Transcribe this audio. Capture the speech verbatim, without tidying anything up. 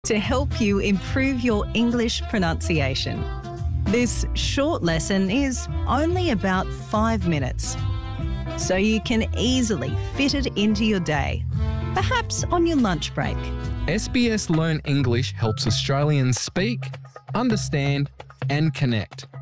to help you improve your English pronunciation. This short lesson is only about five minutes, so you can easily fit it into your day, perhaps on your lunch break. S B S Learn English helps Australians speak, understand, and connect.